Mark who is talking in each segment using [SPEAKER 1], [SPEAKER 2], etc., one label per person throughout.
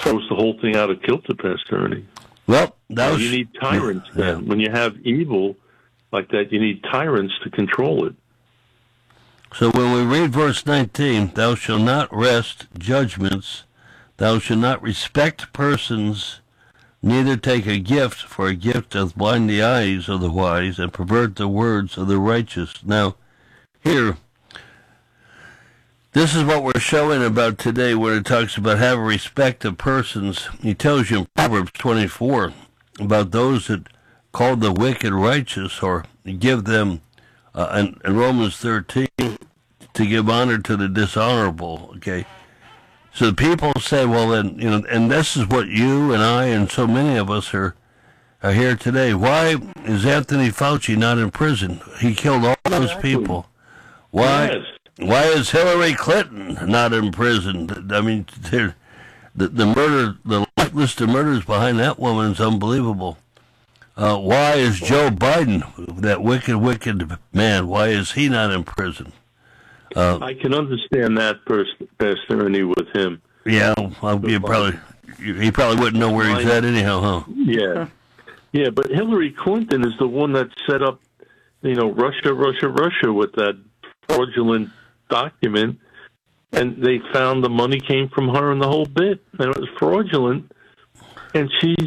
[SPEAKER 1] throws the whole thing out of kilter, Pastor Ernie.
[SPEAKER 2] Well,
[SPEAKER 1] you need tyrants then. When you have evil like that, you need tyrants to control it.
[SPEAKER 2] So when we read verse 19, thou shalt not wrest judgments, thou shalt not respect persons, neither take a gift, for a gift doth blind the eyes of the wise, and pervert the words of the righteous. Now, here, this is what we're showing about today when it talks about having respect of persons. He tells you in Proverbs 24 about those that call the wicked righteous, or give them, in Romans 13, to give honor to the dishonorable, okay? So people say, well, then, and this is what you and I and so many of us are here today. Why is Anthony Fauci not in prison? He killed all those people. Why? Yes. Why is Hillary Clinton not in prison? I mean, the murder, the list of murders behind that woman is unbelievable. Why is Joe Biden, that wicked man, why is he not in prison?
[SPEAKER 1] I can understand that, Pastor Ernie, with him.
[SPEAKER 2] Yeah, he probably wouldn't know where he's at anyhow, huh?
[SPEAKER 1] Yeah, but Hillary Clinton is the one that set up, Russia with that fraudulent document, and they found the money came from her and the whole bit, and it was fraudulent, and she's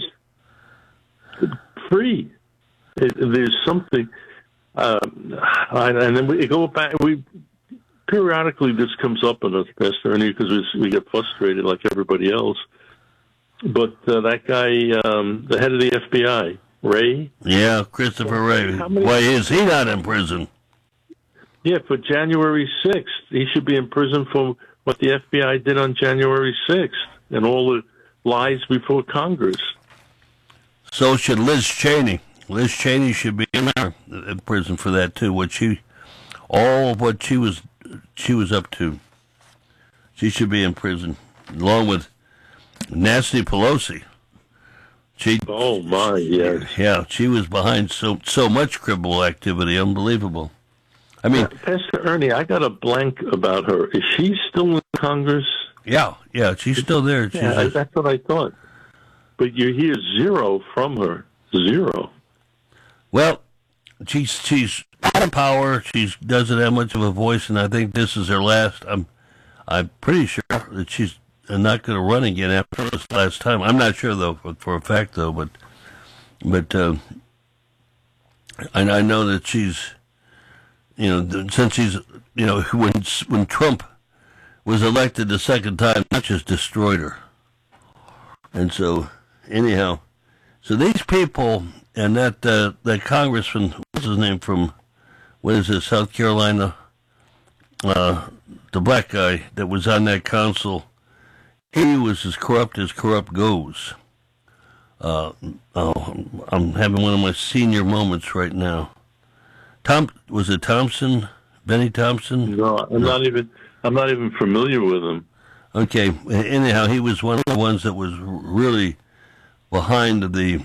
[SPEAKER 1] free. There's something, and then we go back. Periodically, this comes up in us, Pastor Ernie, because we get frustrated like everybody else. But that guy, the head of the FBI, Wray.
[SPEAKER 2] Yeah, Christopher Wray. Why is he not in prison?
[SPEAKER 1] Yeah, for January 6th. He should be in prison for what the FBI did on January 6th and all the lies before Congress.
[SPEAKER 2] So should Liz Cheney. Liz Cheney should be in prison for that, too. All of what she was up to. She should be in prison, along with Nancy Pelosi.
[SPEAKER 1] Oh my, yes.
[SPEAKER 2] Yeah, she was behind so much criminal activity, unbelievable. I mean,
[SPEAKER 1] Pastor Ernie, I got a blank about her. Is she still in Congress?
[SPEAKER 2] Yeah, she's still there.
[SPEAKER 1] That's what I thought. But you hear zero from her. Zero.
[SPEAKER 2] Well, she's out of power. She doesn't have much of a voice, and I think this is her last. I'm pretty sure that she's not going to run again after this last time. I'm not sure though, for a fact though, but I know that she's, since she's, when Trump was elected the second time, that just destroyed her. And so, anyhow, so these people and that congressman, what's his name from, South Carolina, the black guy that was on that council, he was as corrupt goes. I'm having one of my senior moments right now. Was it Thompson? Benny Thompson?
[SPEAKER 1] No, I'm not even familiar with him.
[SPEAKER 2] Okay. Anyhow, he was one of the ones that was really behind the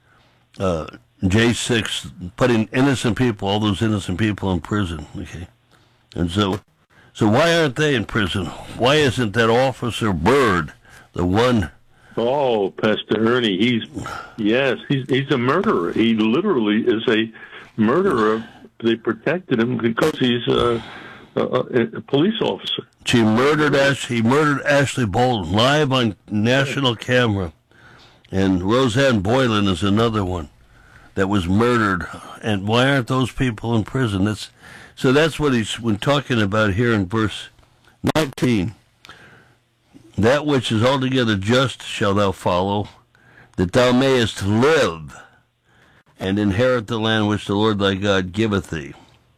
[SPEAKER 2] J6, putting all those innocent people in prison. Okay. And so why aren't they in prison? Why isn't that Officer Byrd the one?
[SPEAKER 1] Oh, Pastor Ernie, he's a murderer. He literally is a murderer. They protected him because he's a police officer.
[SPEAKER 2] He murdered Ashley Bolton live on national camera, and Roseanne Boylan is another one that was murdered. And why aren't those people in prison? That's what he's when talking about here in verse 19. That which is altogether just shall thou follow, that thou mayest live and inherit the land which the Lord thy God giveth thee.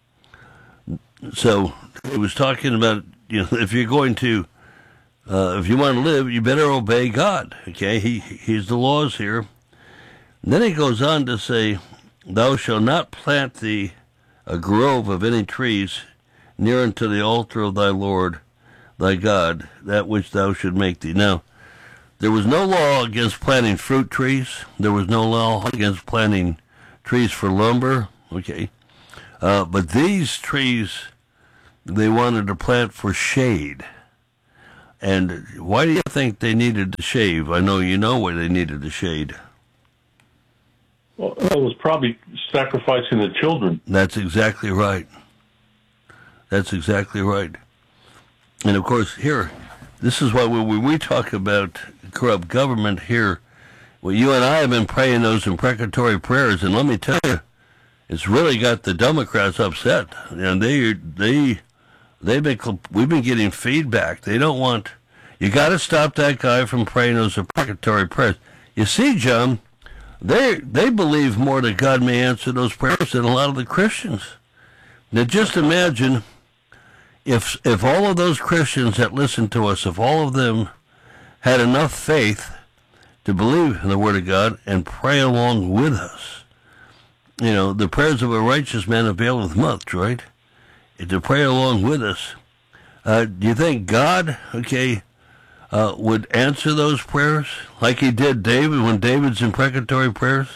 [SPEAKER 2] So he was talking about, if you're going to, if you want to live, you better obey God. Okay, he's the laws here. And then he goes on to say, thou shalt not plant thee a grove of any trees near unto the altar of thy Lord thy God, that which thou should make thee. Now, there was no law against planting fruit trees. There was no law against planting trees for lumber. Okay. But these trees, they wanted to plant for shade. And why do you think they needed to shave? I know you know why they needed to shave.
[SPEAKER 1] Well, it was probably sacrificing the children.
[SPEAKER 2] That's exactly right. That's exactly right. And of course, here, this is why when we talk about corrupt government here, well, you and I have been praying those imprecatory prayers, and let me tell you, it's really got the Democrats upset. And we've been getting feedback. They don't want, you got to stop that guy from praying those imprecatory prayers. You see, John, they believe more that God may answer those prayers than a lot of the Christians. Now, just imagine if all of those Christians that listen to us, if all of them had enough faith to believe in the Word of God and pray along with us. You know, the prayers of a righteous man availeth much, right? To pray along with us. Do you think God, would answer those prayers like he did David when David's imprecatory prayers?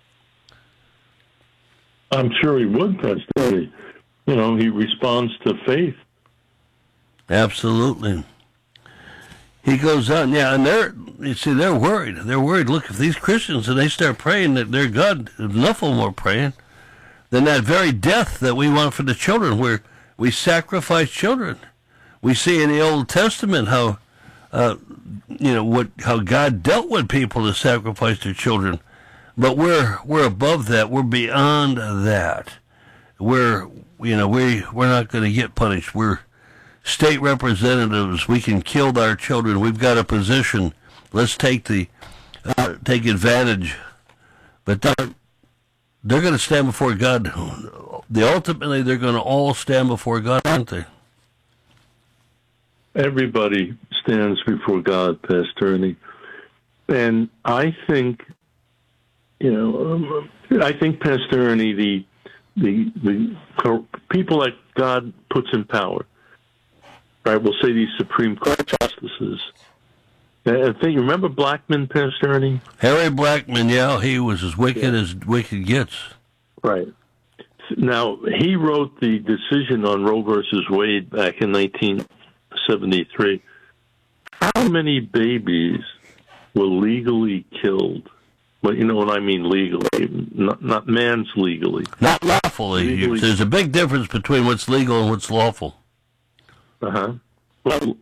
[SPEAKER 1] I'm sure he would, Pastor. You know, he responds to faith.
[SPEAKER 2] Absolutely. He goes on, and they're worried. They're worried. Look, if these Christians, and they start praying that their God, enough of them are praying, then that very death that we want for the children, where we sacrifice children. We see in the Old Testament how, how God dealt with people to sacrifice their children. But we're above that. We're beyond that. We're not going to get punished. We're state representatives. We can kill our children. We've got a position. Let's take advantage. But they're going to stand before God. Ultimately, they're going to all stand before God, aren't they?
[SPEAKER 1] Everybody stands before God, Pastor Ernie. And I think, Pastor Ernie, the people that God puts in power, right? We'll say these Supreme Court justices. I think, remember Blackmun, Pastor Ernie?
[SPEAKER 2] Harry Blackmun, yeah, he was as wicked as wicked gets.
[SPEAKER 1] Right. Now, he wrote the decision on Roe versus Wade back in 1973. How many babies were legally killed? Well, you know what I mean legally, not man's legally.
[SPEAKER 2] Not lawfully. Legally. There's a big difference between what's legal and what's lawful.
[SPEAKER 1] Uh-huh. Well,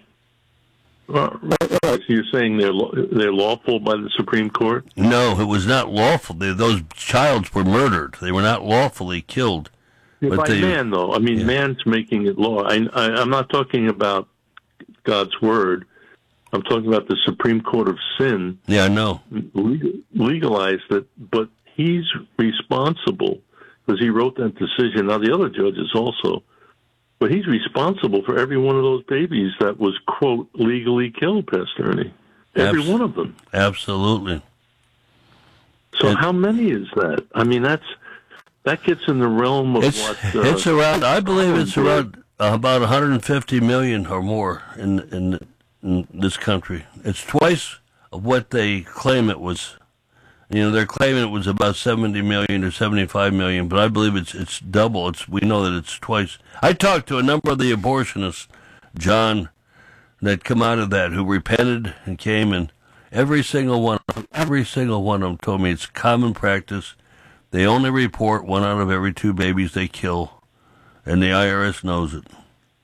[SPEAKER 1] so you're saying they're lawful by the Supreme Court?
[SPEAKER 2] No, it was not lawful. Those childs were murdered. They were not lawfully killed.
[SPEAKER 1] Yeah, by man, though. I mean, man's making it law. I'm not talking about God's word. I'm talking about the Supreme Court of Sin.
[SPEAKER 2] Yeah, I know.
[SPEAKER 1] Legalized it, but he's responsible because he wrote that decision. Now, the other judges also. But he's responsible for every one of those babies that was, quote, legally killed, Pastor Ernie. Every one of them.
[SPEAKER 2] Absolutely.
[SPEAKER 1] So how many is that? I mean, that gets in the realm of
[SPEAKER 2] it's around, I believe it's around about 150 million or more in this country. It's twice of what they claim it was. They're claiming it was about 70 million or 75 million, but I believe it's double. We know that it's twice. I talked to a number of the abortionists, John, that come out of that, who repented and came, and every single one of them told me it's common practice. They only report 1 out of every 2 babies they kill, and the IRS knows it.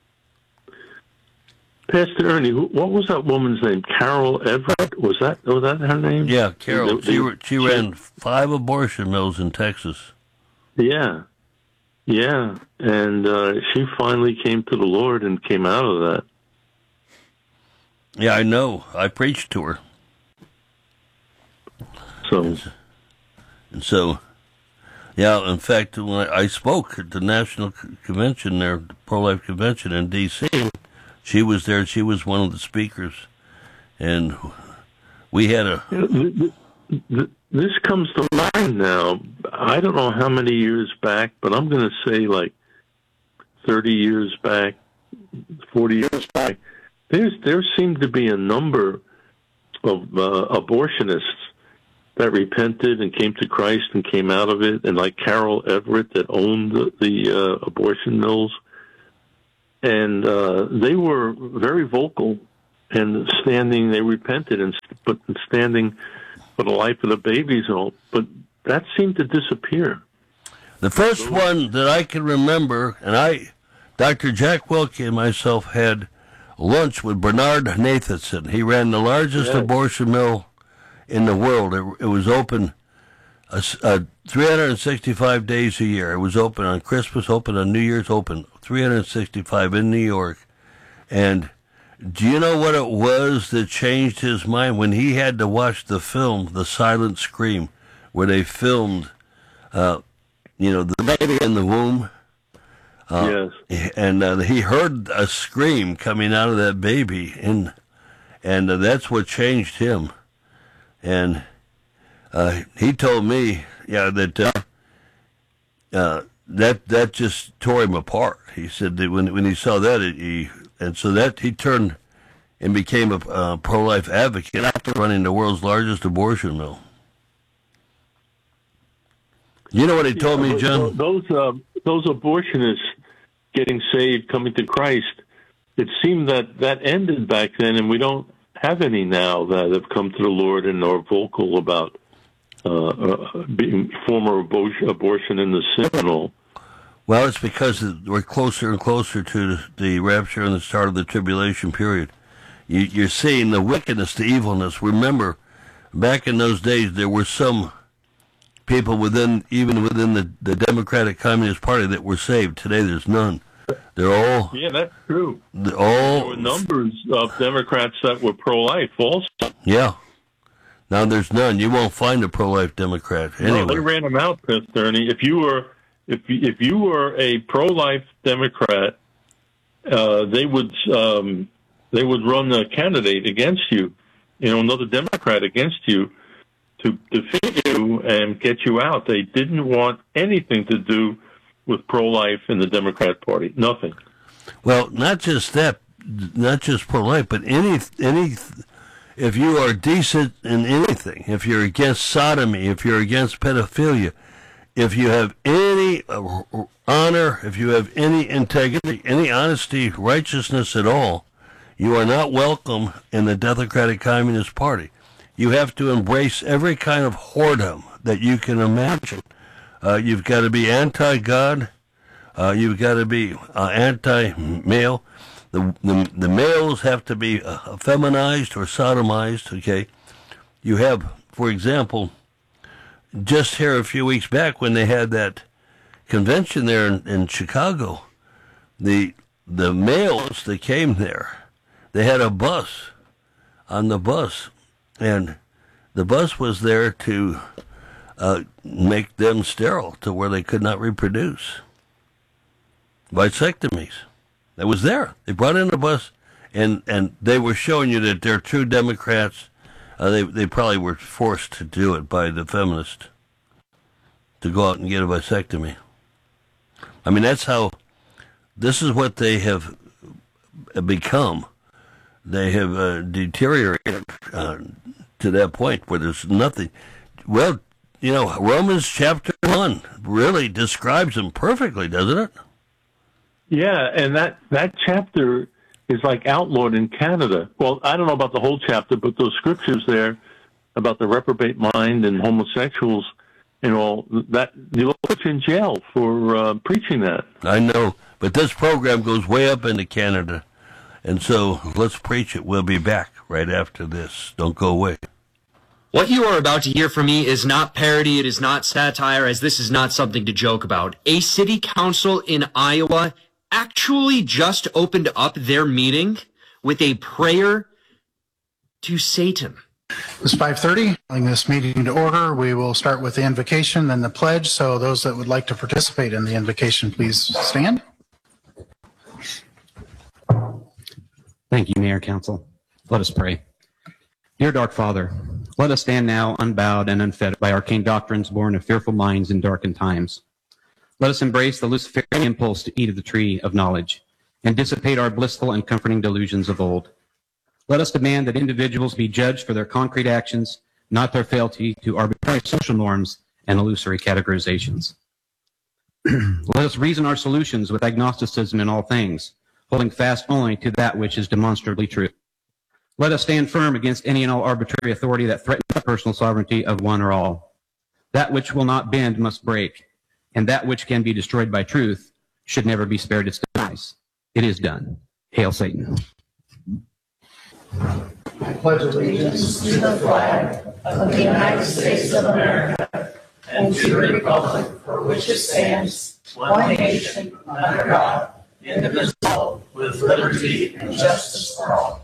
[SPEAKER 1] Pastor Ernie, what was that woman's name? Carol Everett? Was that her name?
[SPEAKER 2] Yeah, Carol. She ran 5 abortion mills in Texas.
[SPEAKER 1] Yeah. And she finally came to the Lord and came out of that.
[SPEAKER 2] Yeah, I know. I preached to her. So, yeah, in fact, when I spoke at the National Convention there, the Pro-Life Convention in D.C., she was there. She was one of the speakers, and we had
[SPEAKER 1] This comes to mind now. I don't know how many years back, but I'm going to say like 30 years back, 40 years back. There seemed to be a number of abortionists that repented and came to Christ and came out of it, and like Carol Everett that owned the abortion mills. And they were very vocal and standing, they repented and standing for the life of the babies. But that seemed to disappear.
[SPEAKER 2] The first one that I can remember, and Dr. Jack Wilkie and myself had lunch with Bernard Nathanson. He ran the largest abortion mill in the world. It was open 365 days a year. It was open on Christmas, open on New Year's, open 365 in New York. And do you know what it was that changed his mind when he had to watch the film, The Silent Scream, where they filmed, the baby in the womb?
[SPEAKER 1] Yes.
[SPEAKER 2] And he heard a scream coming out of that baby, and that's what changed him. And he told me, that just tore him apart. He said that when he saw that, he turned and became a pro-life advocate after running the world's largest abortion mill. You know what he told me, John?
[SPEAKER 1] Those abortionists getting saved, coming to Christ, it seemed that ended back then, and we don't have any now that have come to the Lord and are vocal about being former abortion in the Seminole.
[SPEAKER 2] Well, it's because we're closer and closer to the rapture and the start of the tribulation period. You're seeing the wickedness, the evilness. Remember, back in those days, there were some people even within the Democratic Communist Party that were saved. Today, there's none. They're all...
[SPEAKER 1] Yeah, that's true.
[SPEAKER 2] There
[SPEAKER 1] were numbers of Democrats that were pro-life also.
[SPEAKER 2] Yeah. Now there's none. You won't find a pro-life Democrat anywhere.
[SPEAKER 1] No, they ran them out, Ernie. If you were a pro-life Democrat, they would run a candidate against you, another Democrat against you, to defeat you and get you out. They didn't want anything to do with pro-life in the Democrat Party. Nothing.
[SPEAKER 2] Well, not just that, not just pro-life, but any. If you are decent in anything, if you're against sodomy, if you're against pedophilia, if you have any honor, if you have any integrity, any honesty, righteousness at all, you are not welcome in the Democratic Communist Party. You have to embrace every kind of whoredom that you can imagine. You've got to be anti-God. You've got to be anti-male. The males have to be feminized or sodomized, okay? You have, for example, just here a few weeks back when they had that convention there in Chicago, the males that came there, they had a bus on the bus, and the bus was there to make them sterile to where they could not reproduce. Vasectomies. That was there. They brought in a bus, and they were showing you that they're true Democrats. They probably were forced to do it by the feminists to go out and get a vasectomy. I mean, this is what they have become. They have deteriorated to that point where there's nothing. Well, Romans chapter 1 really describes them perfectly, doesn't it?
[SPEAKER 1] Yeah, and that chapter is like outlawed in Canada. Well, I don't know about the whole chapter, but those scriptures there about the reprobate mind and homosexuals and all that, you'll put you in jail for preaching that.
[SPEAKER 2] I know, but this program goes way up into Canada, and so let's preach it. We'll be back right after this. Don't go away.
[SPEAKER 3] What you are about to hear from me is not parody, it is not satire, as this is not something to joke about. A city council in Iowa actually just opened up their meeting with a prayer to Satan.
[SPEAKER 4] It's 5:30. Calling this meeting to order. We will start with the invocation, then the pledge. So those that would like to participate in the invocation, please stand.
[SPEAKER 5] Thank you, Mayor, Council. Let us pray. Dear Dark Father, let us stand now unbowed and unfettered by arcane doctrines born of fearful minds in darkened times. Let us embrace the Luciferian impulse to eat of the tree of knowledge and dissipate our blissful and comforting delusions of old. Let us demand that individuals be judged for their concrete actions, not their fealty to arbitrary social norms and illusory categorizations. Let us reason our solutions with agnosticism in all things, holding fast only to that which is demonstrably true. Let us stand firm against any and all arbitrary authority that threatens the personal sovereignty of one or all. That which will not bend must break, and that which can be destroyed by truth should never be spared its demise. It is done. Hail Satan.
[SPEAKER 6] I pledge allegiance to the flag of the United States of America and to the republic for which it stands, one nation, under God, indivisible, with liberty and justice for all.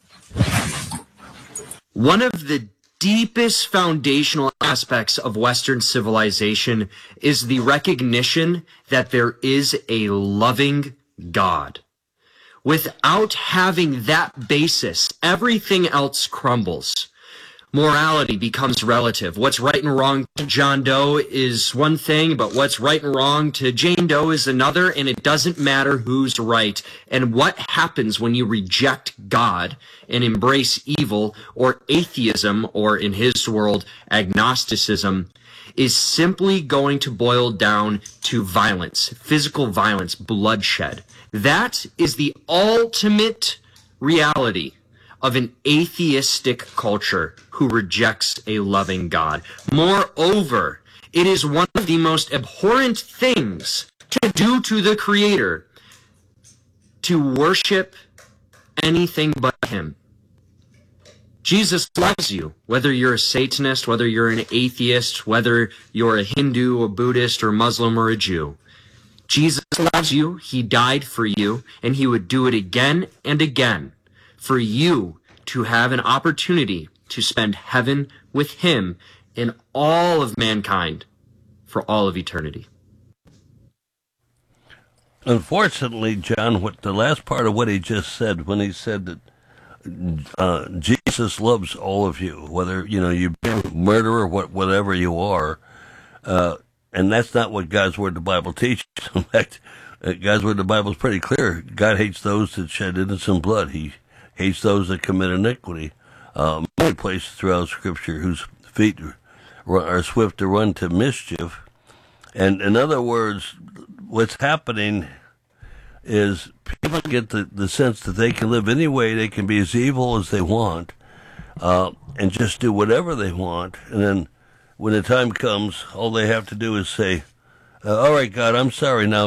[SPEAKER 3] One of the deepest foundational aspects of Western civilization is the recognition that there is a loving God. Without having that basis, everything else crumbles. Morality becomes relative. What's right and wrong to John Doe is one thing, but what's right and wrong to Jane Doe is another, and it doesn't matter who's right. And what happens when you reject God and embrace evil or atheism, or in his world, agnosticism, is simply going to boil down to violence, physical violence, bloodshed. That is the ultimate reality of an atheistic culture who rejects a loving God. Moreover, it is one of the most abhorrent things to do to the Creator to worship anything but Him. Jesus loves you, whether you're a Satanist, whether you're an atheist, whether you're a Hindu, a Buddhist, or Muslim, or a Jew. Jesus loves you, He died for you, and He would do it again and again for you to have an opportunity to spend heaven with Him in all of mankind for all of eternity.
[SPEAKER 2] Unfortunately, John, what the last part of what he just said, when he said that Jesus loves all of you, whether you're a murderer, whatever you are, and that's not what God's Word, the Bible, teaches. In fact, God's Word, the Bible is pretty clear. God hates those that shed innocent blood. He hates those that commit iniquity. Many places throughout Scripture, whose feet are swift to run to mischief. And in other words, what's happening is people get the sense that they can live any way, they can be as evil as they want, and just do whatever they want. And then when the time comes, all they have to do is say, all right, God, I'm sorry now.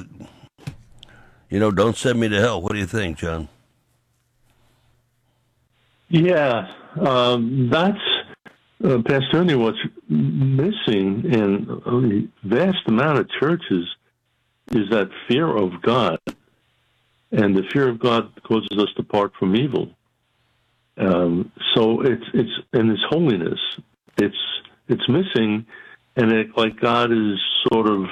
[SPEAKER 2] Don't send me to hell. What do you think, John?
[SPEAKER 1] Yeah, that's, Pastor Ernie, what's missing in a vast amount of churches is that fear of God. And the fear of God causes us to part from evil. So it's in His holiness. It's missing, and like God is sort of,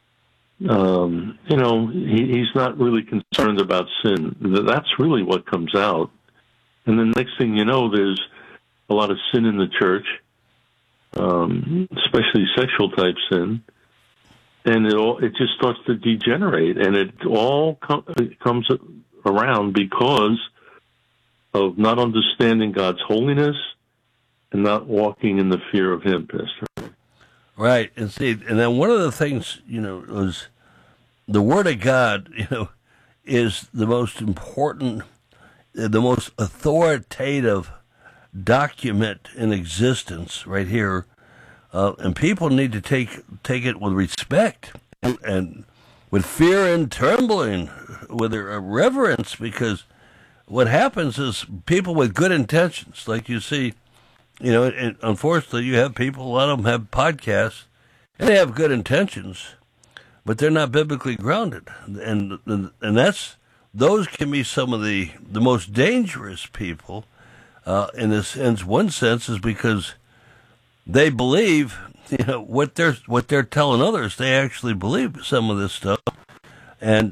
[SPEAKER 1] He's not really concerned about sin. That's really what comes out. And the next thing you know, there's a lot of sin in the church, especially sexual type sin, and it just starts to degenerate, and it all comes around because of not understanding God's holiness and not walking in the fear of Him, Pastor.
[SPEAKER 2] Right, and then one of the things is the Word of God, is the most important, the most authoritative document in existence right here, and people need to take it with respect and with fear and trembling, with a reverence, because what happens is people with good intentions, like you see, and unfortunately you have people, a lot of them have podcasts, and they have good intentions, but they're not biblically grounded, and those can be some of the most dangerous people, in one sense, is because they believe, what they're telling others. They actually believe some of this stuff, and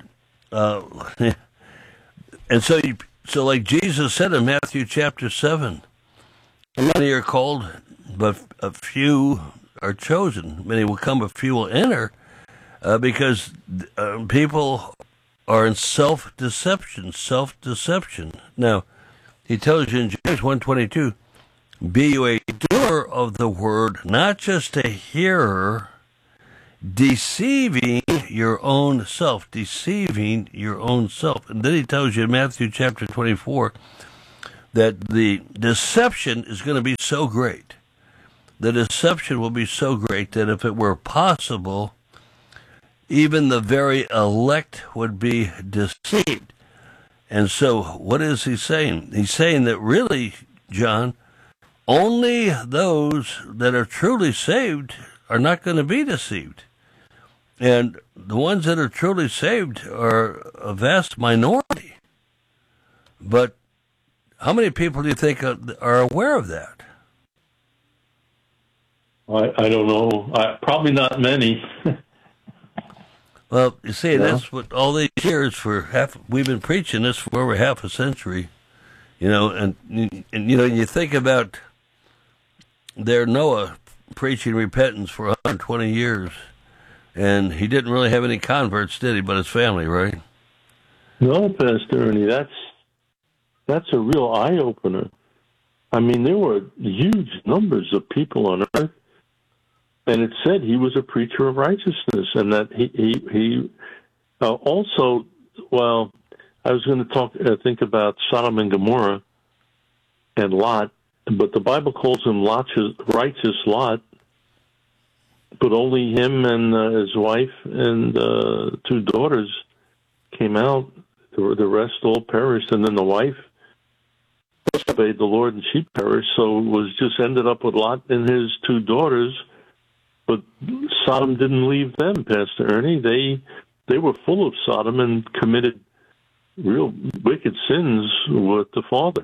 [SPEAKER 2] so like Jesus said in Matthew chapter 7, many are called, but a few are chosen. Many will come, but few will enter, because people are in self-deception. Now, he tells you in James 1:22, be you a doer of the word, not just a hearer, deceiving your own self. And then he tells you in Matthew chapter 24, that the deception is going to be so great. The deception will be so great that if it were possible, even the very elect would be deceived. And so what is he saying? He's saying that really, John, only those that are truly saved are not going to be deceived. And the ones that are truly saved are a vast minority. But how many people do you think are aware of that?
[SPEAKER 1] I don't know. Probably not many.
[SPEAKER 2] Well, you see, that's what all these years we've been preaching this for over half a century, and you think about Noah preaching repentance for 120 years, and he didn't really have any converts, did he, but his family, right?
[SPEAKER 1] No, Pastor Ernie, that's a real eye-opener. I mean, there were huge numbers of people on earth, and it said he was a preacher of righteousness, and that he also, well, I was going to think about Sodom and Gomorrah and Lot, but the Bible calls him righteous Lot, but only him and his wife and 2 daughters came out. The rest all perished, and then the wife disobeyed the Lord, and she perished. So it was just ended up with Lot and his 2 daughters. But Sodom didn't leave them, Pastor Ernie. They were full of Sodom and committed real wicked sins with the father.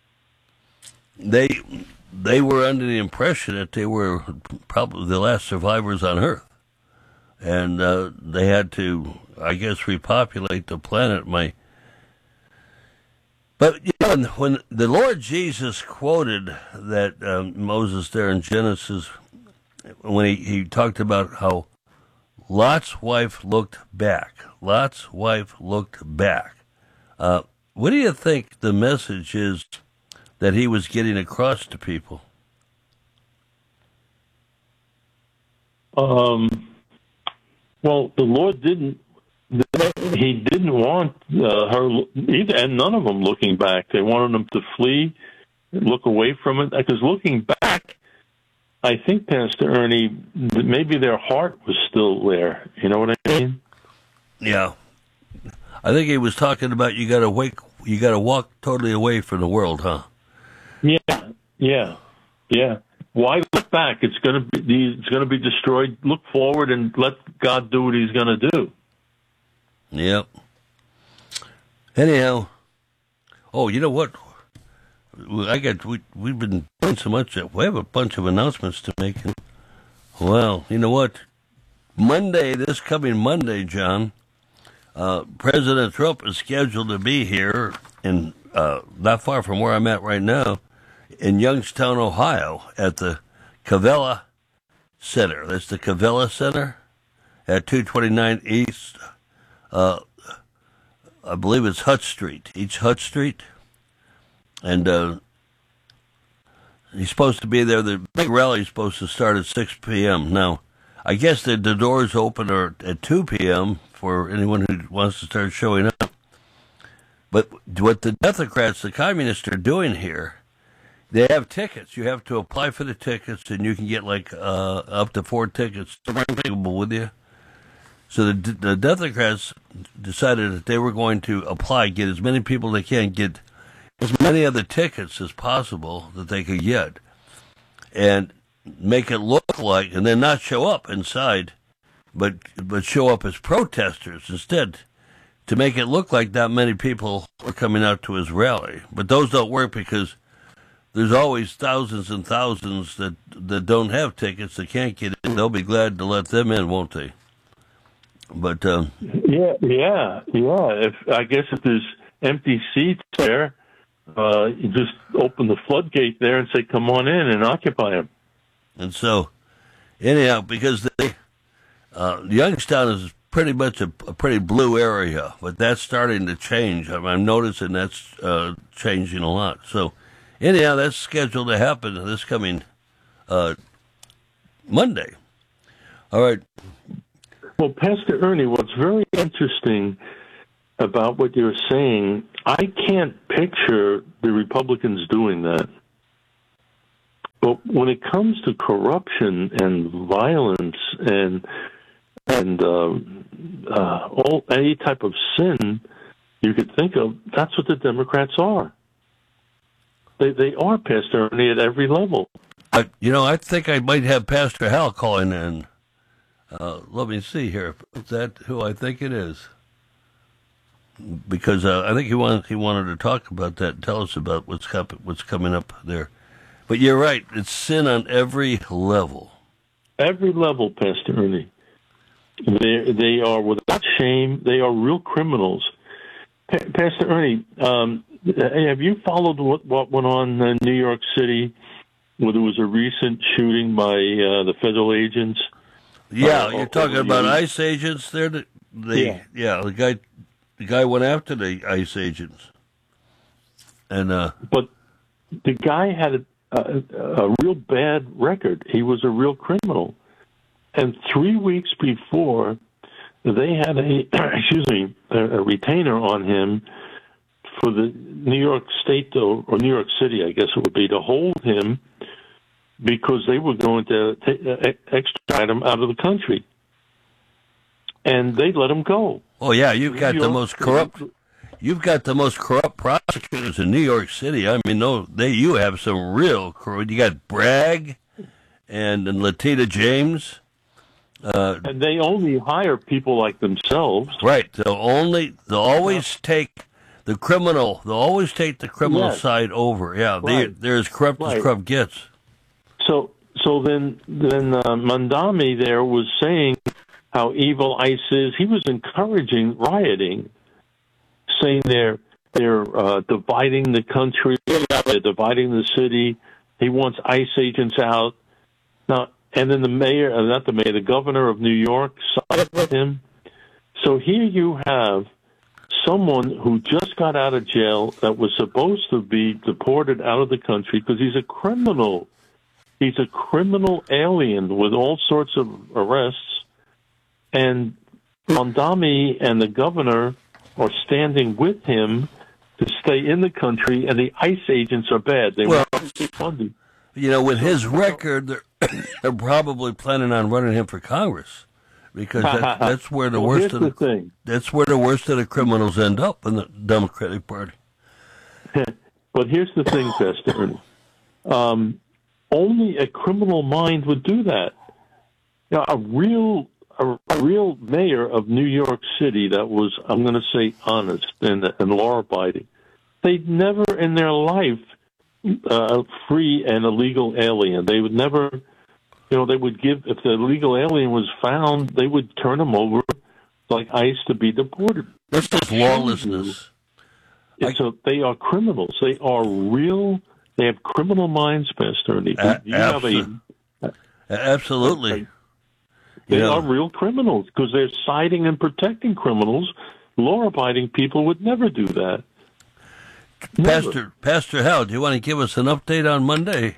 [SPEAKER 2] They were under the impression that they were probably the last survivors on Earth, and they had to, I guess, repopulate the planet. But when the Lord Jesus quoted that Moses there in Genesis, when he talked about how Lot's wife looked back. What do you think the message is that he was getting across to people?
[SPEAKER 1] Well, the Lord didn't want her either, and none of them looking back. They wanted them to flee, look away from it, because looking back, I think, Pastor Ernie, maybe their heart was still there. You know what I mean?
[SPEAKER 2] Yeah. I think he was talking about you got to walk totally away from the world, huh? Yeah. Why look back? It's going to be destroyed. Look forward and let God do what He's going to do. Yep. Anyhow, you know what? We've been doing so much that we have a bunch of announcements to make. Well, you know what? This coming Monday, John, President Trump is scheduled to be here in not far from where I'm at right now, in Youngstown, Ohio, at the Cavella Center. That's the Cavella Center at 229 East. I believe it's Hutch Street, East Hutch Street. And he's supposed to be there. The big rally is supposed to start at 6 p.m. Now, I guess the doors open at 2 p.m. for anyone who wants to start showing up. But what the Democrats, the communists, are doing here, they have tickets. You have to apply for the tickets, and you can get up to 4 tickets to bring people with you. So the Democrats decided that they were going to get as many people as they can, get as many of the tickets as possible that they could get, and make it look like, and then not show up inside, but show up as protesters instead, to make it look like that many people are coming out to his rally. But those don't work, because there's always thousands and thousands that don't have tickets, that can't get in. They'll be glad to let them in, won't they? But
[SPEAKER 1] yeah. If there's empty seats there, you just open the floodgate there and say, "Come on in and occupy them."
[SPEAKER 2] And so, anyhow, because Youngstown is pretty much a pretty blue area, but that's starting to change. I'm noticing that's changing a lot. So, anyhow, that's scheduled to happen this coming Monday. All right.
[SPEAKER 1] Well, Pastor Ernie, what's very interesting, about what you're saying. I can't picture the Republicans doing that. But when it comes to corruption and violence and any type of sin you could think of, that's what the Democrats are. They are, Pastor Ernie, at every level.
[SPEAKER 2] I think I might have Pastor Hal calling in. Let me see here. Is that who I think it is? Because I think he wanted to talk about that and tell us about what's coming up there. But you're right. It's sin on every level. Every level, Pastor Ernie. They are without shame. They are real criminals. Pastor Ernie, have you followed what went on in New York City, where there was a recent shooting by the federal agents? Yeah, you're talking about ICE agents there. The guy went after the ICE agents, and but the guy had a real bad record. He was a real criminal, and 3 weeks before, they had a retainer on him for the New York State or New York City, I guess it would be, to hold him because they were going to extradite him out of the country, and they let him go. Oh yeah, you've got the most corrupt. You've got the most corrupt prosecutors in New York City. I mean, you have some real corrupt. You got Bragg and Letitia James. And they only hire people like themselves. Right. They'll always take the criminal. They'll always take the criminal side over. Yeah. Right. They're as corrupt as corrupt gets. So then Mandami there was saying how evil ICE is. He was encouraging rioting, saying they're dividing the country, they're dividing the city. He wants ICE agents out. Now, and then the governor of New York sided with him. So here you have someone who just got out of jail that was supposed to be deported out of the country because he's a criminal. He's a criminal alien with all sorts of arrests. And Mandami and the governor are standing with him to stay in the country, and the ICE agents are bad. They were funded. With his record, they're probably planning on running him for Congress because that's where the worst of that's where the worst of the criminals end up in the Democratic Party. But here's the thing, Pastor. Only a criminal mind would do that. A real mayor of New York City that was, I'm going to say, honest and law-abiding, they'd never in their life free an illegal alien. They would never, they would give, if the illegal alien was found, they would turn him over like ICE to be deported. That's just lawlessness. So they are criminals. They are real. They have criminal minds, Pastor. Absolutely. They are real criminals because they're siding and protecting criminals. Law-abiding people would never do that. Pastor Hal, do you want to give us an update on Monday?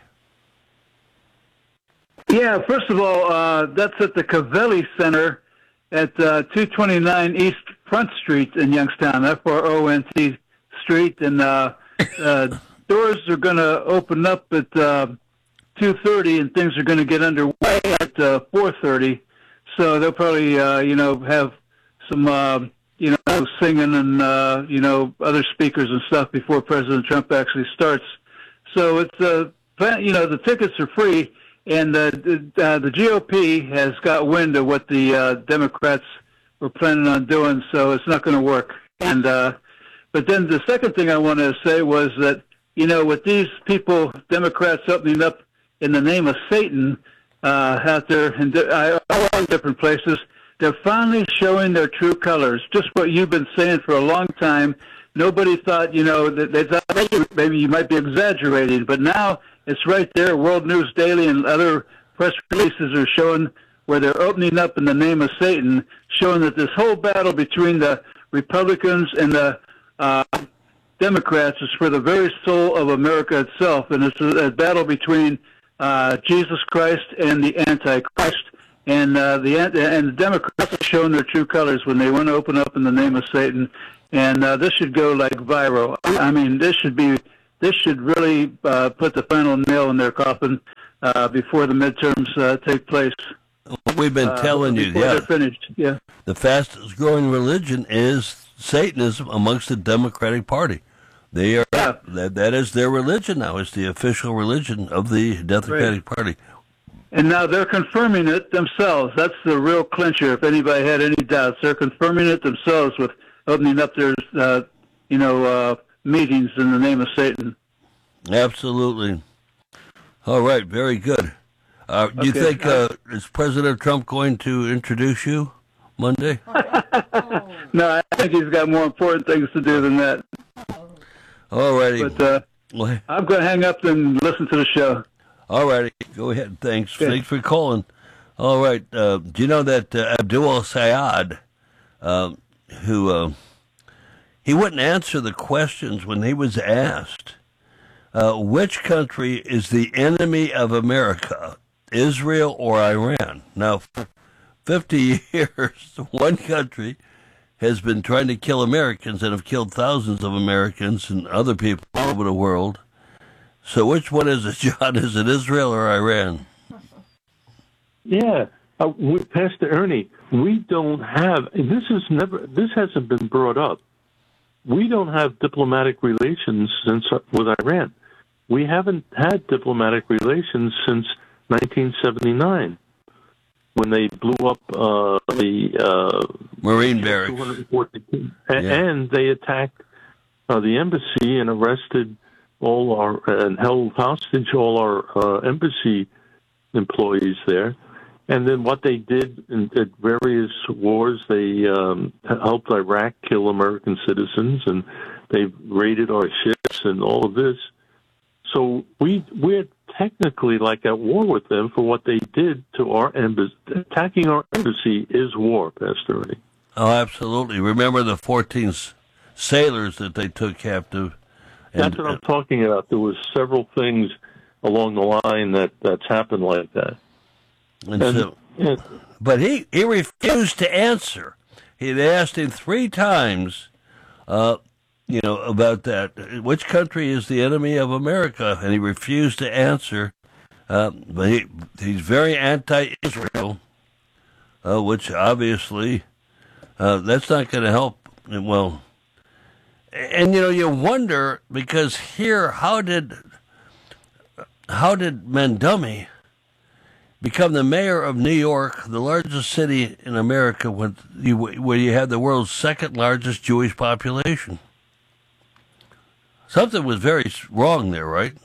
[SPEAKER 7] Yeah, first of all, that's at the Covelli Center at 229 East Front Street in Youngstown, Front Street, and doors are going to open up at 2:30, and things are going to get underway at 4:30. So they'll probably, have some, singing and, other speakers and stuff before President Trump actually starts. So it's, the tickets are free, and the GOP has got wind of what the Democrats were planning on doing, so it's not going to work. And but then the second thing I wanted to say was that, with these people, Democrats opening up in the name of Satan out there in different places, they're finally showing their true colors. Just what you've been saying for a long time. Nobody thought, that they thought maybe you might be exaggerating, but now it's right there. World News Daily and other press releases are showing where they're opening up in the name of Satan, showing that this whole battle between the Republicans and the Democrats is for the very soul of America itself, and it's a battle between Jesus Christ and the Antichrist. And the Democrats have shown their true colors when they want to open up in the name of Satan. and this should go like viral. I mean, this should really put the final nail in their coffin before the midterms take place.
[SPEAKER 2] We've been telling you,
[SPEAKER 7] before they're finished. Yeah.
[SPEAKER 2] The fastest growing religion is Satanism amongst the Democratic Party. They are that is their religion now. It's the official religion of the Democratic Party.
[SPEAKER 7] And now they're confirming it themselves. That's the real clincher. If anybody had any doubts, they're confirming it themselves with opening up their, meetings in the name of Satan.
[SPEAKER 2] Absolutely. All right. Very good. Do you think is President Trump going to introduce you Monday?
[SPEAKER 7] No, I think he's got more important things to do than that.
[SPEAKER 2] All righty.
[SPEAKER 7] But I'm going to hang up and listen to the show.
[SPEAKER 2] All righty. Go ahead. Thanks. Okay. Thanks for calling. All right. Do you know that Abdul Sayed, who he wouldn't answer the questions when he was asked, which country is the enemy of America, Israel or Iran? Now, for 50 years, one country has been trying to kill Americans and have killed thousands of Americans and other people all over the world. So which one is it, John? Is it Israel or Iran?
[SPEAKER 1] Yeah. Pastor Ernie, we don't have, this hasn't been brought up. We don't have diplomatic relations with Iran. We haven't had diplomatic relations since 1979 when they blew up the
[SPEAKER 2] Marine barracks.
[SPEAKER 1] And they attacked the embassy and arrested and held hostage all our embassy employees there. And then what they did at various wars, they helped Iraq kill American citizens, and they raided our ships and all of this. So we're technically like at war with them for what they did to our embassy. Attacking our embassy is war, Pastor Ernie.
[SPEAKER 2] Oh, absolutely. Remember the 14 sailors that they took captive?
[SPEAKER 1] That's what I'm talking about. There was several things along the line that's happened like that.
[SPEAKER 2] But he refused to answer. He'd asked him 3 times, about that. Which country is the enemy of America? And he refused to answer. But he's very anti-Israel, which obviously that's not going to help. Well, and you wonder, because here, how did Mandumi become the mayor of New York, the largest city in America, where you have the world's second largest Jewish population? Something was very wrong there, right?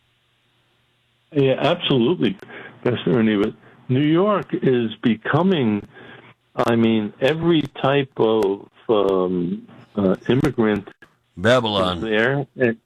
[SPEAKER 1] Yeah, absolutely, Pastor Ernie. But New York is becoming, every type of immigrant
[SPEAKER 2] Babylon
[SPEAKER 1] is there.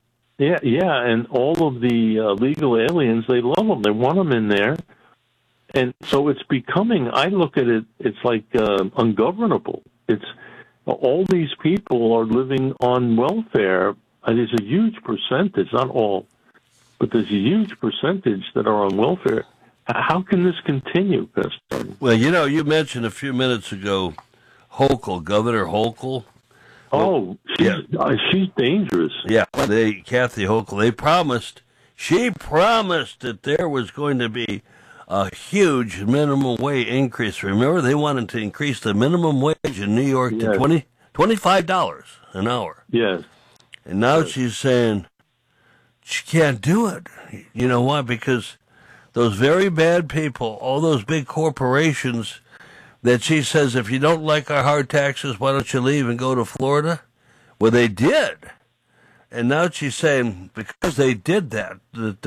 [SPEAKER 1] And all of the legal aliens, they love them. They want them in there. And so it's becoming, I look at it, it's like ungovernable. It's all these people are living on welfare. There's a huge percentage, not all, but there's a huge percentage that are on welfare. How can this continue, Pastor?
[SPEAKER 2] Well, you mentioned a few minutes ago Hochul, Governor Hochul.
[SPEAKER 1] Oh, she's dangerous.
[SPEAKER 2] Yeah, Kathy Hochul, she promised that there was going to be a huge minimum wage increase. Remember, they wanted to increase the minimum wage in New York to $25 an hour.
[SPEAKER 1] Yes.
[SPEAKER 2] And now she's saying she can't do it. You know why? Because those very bad people, all those big corporations that she says, if you don't like our hard taxes, why don't you leave and go to Florida? Well, they did. And now she's saying because they did that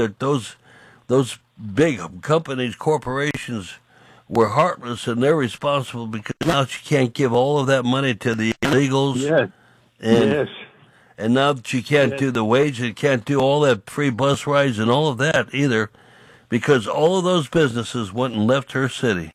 [SPEAKER 2] those big companies, corporations were heartless and they're responsible because now she can't give all of that money to the illegals.
[SPEAKER 1] Yes.
[SPEAKER 2] And now she can't do the wage and can't do all that free bus rides and all of that either because all of those businesses went and left her city.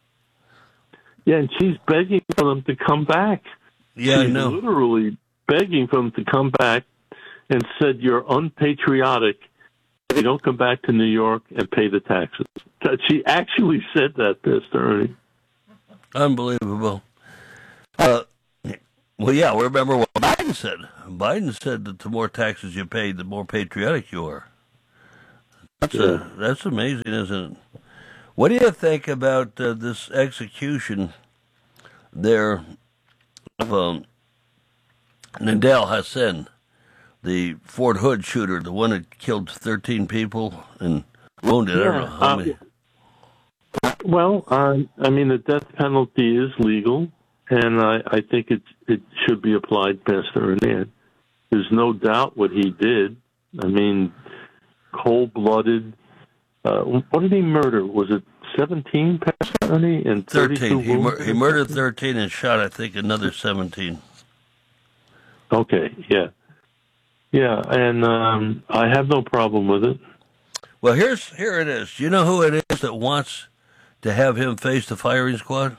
[SPEAKER 1] Yeah, and she's begging for them to come back.
[SPEAKER 2] Yeah, I
[SPEAKER 1] she's
[SPEAKER 2] know.
[SPEAKER 1] Literally begging for them to come back and said, you're unpatriotic if you don't come back to New York and pay the taxes. She actually said that, Pastor Ernie.
[SPEAKER 2] Unbelievable. Well, yeah, remember what Biden said. Biden said that the more taxes you pay, the more patriotic you are. That's amazing, isn't it? What do you think about this execution there of Nidal Hasan, the Fort Hood shooter, the one that killed 13 people and wounded? I don't know how many.
[SPEAKER 1] Well, I mean, the death penalty is legal, and I think it should be applied, Pastor Arnett. There's no doubt what he did. I mean, cold-blooded. What did he murder? Was it 17, Pastor Arnett, and
[SPEAKER 2] 13. He murdered 13 and shot, I think, another 17.
[SPEAKER 1] Okay, yeah. Yeah, and I have no problem with it.
[SPEAKER 2] Well, here it is. Do you know who it is that wants to have him face the firing squad?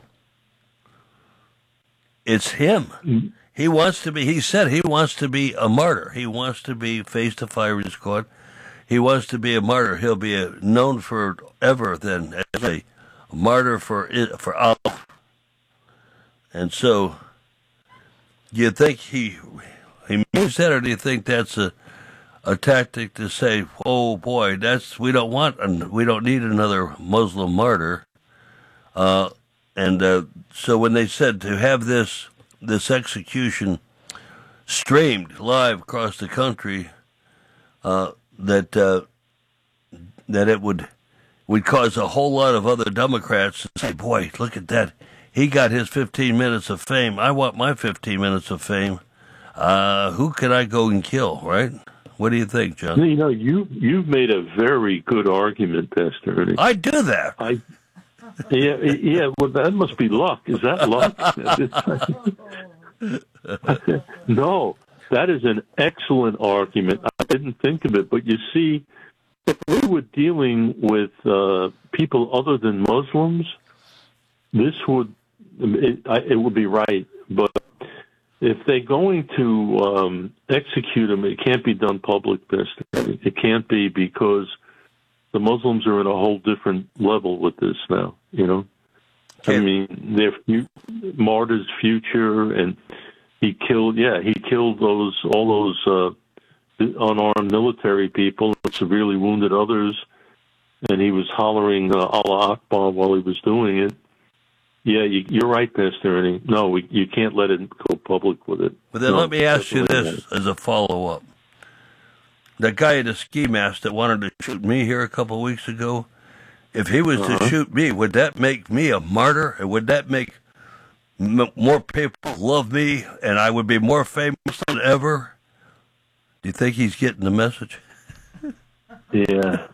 [SPEAKER 2] It's him. He wants to be. He said he wants to be a martyr. He wants to be face the firing squad. He wants to be a martyr. He'll be known forever then as a martyr for Allah. And so, do you think he means that, or do you think that's a tactic to say, "Oh boy, we don't need another Muslim martyr"? So when they said to have this execution streamed live across the country, that it would cause a whole lot of other Democrats to say, "Boy, look at that! He got his 15 minutes of fame. I want my 15 minutes of fame. Who can I go and kill?" Right? What do you think, John?
[SPEAKER 1] You know, you've made a very good argument, Pastor Ernie.
[SPEAKER 2] I do that.
[SPEAKER 1] Yeah. Well, that must be luck. Is that luck? No, that is an excellent argument. I didn't think of it, but you see, if we were dealing with people other than Muslims, it would be right. But if they're going to execute him, it can't be done public. It can't be, because the Muslims are in a whole different level with this now. You know, I mean, they're martyrs' future, and he killed all those unarmed military people, and severely wounded others, and he was hollering Allah Akbar while he was doing it. Yeah, you're right, Pastor Ernie. No, you can't let it go public with it.
[SPEAKER 2] But then let me ask you this as a follow-up. That guy at the ski mask that wanted to shoot me here a couple of weeks ago, if he was to shoot me, would that make me a martyr? And would that make more people love me, and I would be more famous than ever? Do you think he's getting the message?
[SPEAKER 1] Yeah.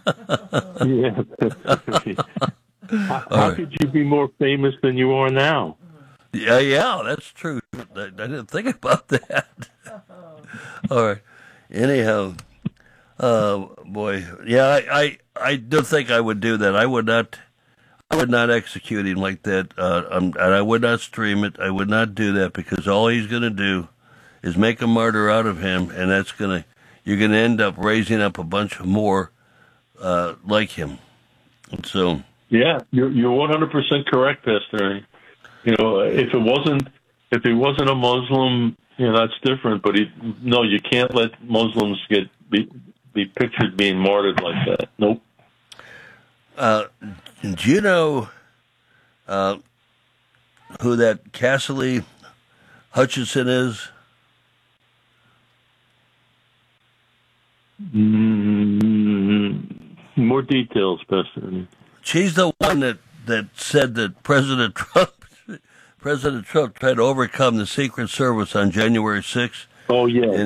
[SPEAKER 1] Yeah. How could you be more famous than you are now?
[SPEAKER 2] Yeah, that's true. I didn't think about that. All right. Anyhow, boy, yeah, I do think I would do that. I would not execute him like that, and I would not stream it. I would not do that, because all he's going to do is make a martyr out of him, and you're going to end up raising up a bunch more like him. And so.
[SPEAKER 1] Yeah, you're 100% correct, Pastor Ernie. You know, if he wasn't a Muslim, you know, that's different. But you can't let Muslims be pictured being martyred like that. Nope.
[SPEAKER 2] Do you know who that Cassidy Hutchinson is?
[SPEAKER 1] More details, Pastor Ernie.
[SPEAKER 2] She's the one that said that President Trump tried to overcome the Secret Service on January 6th.
[SPEAKER 1] Oh, yeah.
[SPEAKER 2] And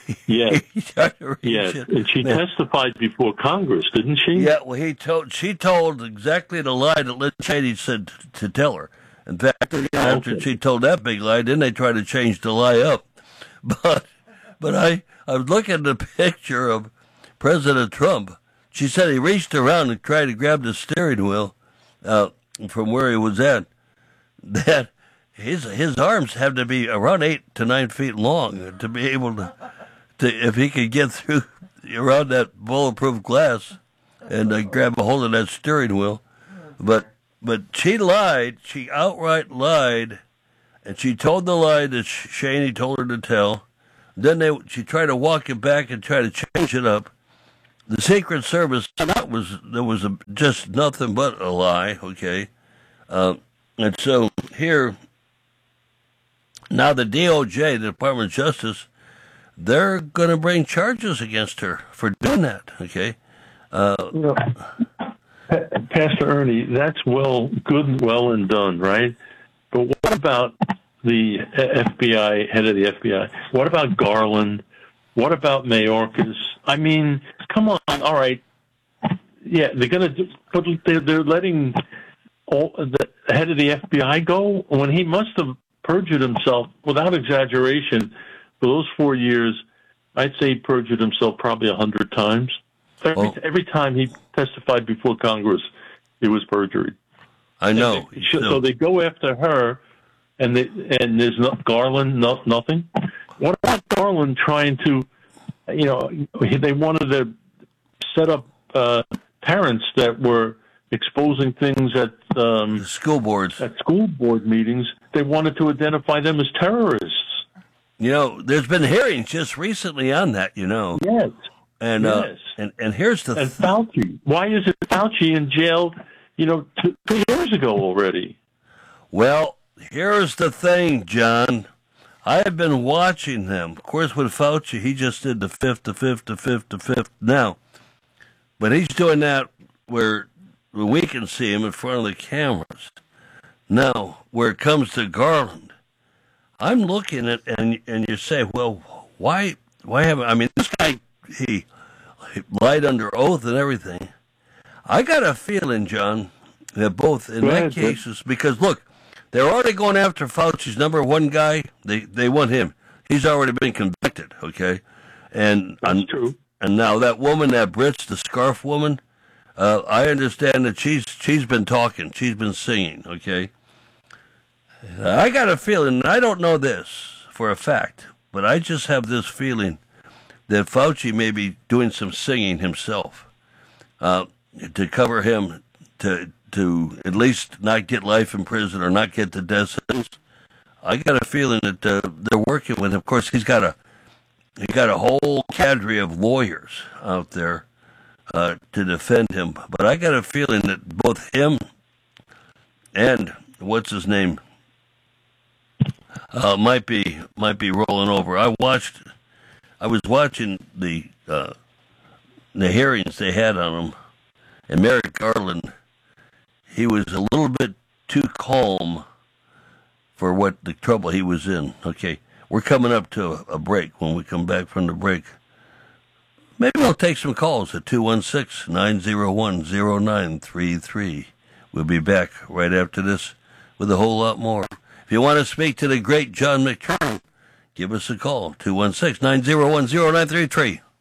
[SPEAKER 1] yes, and she testified before Congress, didn't she?
[SPEAKER 2] Yeah, well, she told exactly the lie that Liz Cheney said to tell her. In fact, after she told that big lie, then they tried to change the lie up. But I was looking at the picture of President Trump. She said he reached around and tried to grab the steering wheel from where he was at. That his arms have to be around 8 to 9 feet long to be able to if he could get through around that bulletproof glass and grab a hold of that steering wheel. But she lied. She outright lied and she told the lie that Shaney told her to tell. Then she tried to walk it back and try to change it up. The Secret Service, there was just nothing but a lie, okay? And so here, now the DOJ, the Department of Justice, they're going to bring charges against her for doing that, okay?
[SPEAKER 1] Pastor Ernie, that's good and well and done, right? But what about the FBI, head of the FBI? What about Garland? What about Mayorkas? I mean, come on, all right. Yeah, they're going to, but they're letting the head of the FBI go when he must have perjured himself, without exaggeration, for those 4 years. I'd say he perjured himself probably 100 times. Every time he testified before Congress, it was perjury.
[SPEAKER 2] I know.
[SPEAKER 1] So they go after her, and there's Garland, nothing. What about Garland trying to, they wanted to set up parents that were exposing things at
[SPEAKER 2] school boards.
[SPEAKER 1] At school board meetings. They wanted to identify them as terrorists.
[SPEAKER 2] There's been hearings just recently on that,
[SPEAKER 1] Yes.
[SPEAKER 2] And
[SPEAKER 1] yes.
[SPEAKER 2] And here's the
[SPEAKER 1] Fauci. Why isn't Fauci in jail, 2 years ago already?
[SPEAKER 2] Well, here's the thing, John. I have been watching them. Of course, with Fauci, he just did the fifth now. But he's doing that where we can see him in front of the cameras. Now, where it comes to Garland, I'm looking at, and you say, well, why haven't, I mean, this guy, he lied under oath and everything. I got a feeling, John, that both in that cases, because look, they're already going after Fauci's number one guy. They want him. He's already been convicted, okay? And
[SPEAKER 1] that's true.
[SPEAKER 2] And now that woman, that Brits, the scarf woman, I understand that she's been talking. She's been singing, okay? I got a feeling, and I don't know this for a fact, but I just have this feeling that Fauci may be doing some singing himself to cover him, to at least not get life in prison or not get the death sentence. I got a feeling that they're working with him. Of course, he's got a whole cadre of lawyers out there to defend him. But I got a feeling that both him and what's his name might be rolling over. I was watching the hearings they had on him, and Merrick Garland. He was a little bit too calm for what the trouble he was in. Okay, we're coming up to a break. When we come back from the break, maybe I'll take some calls at 216-901-0933. We'll be back right after this with a whole lot more. If you want to speak to the great John McTernan, give us a call, 216-901-0933.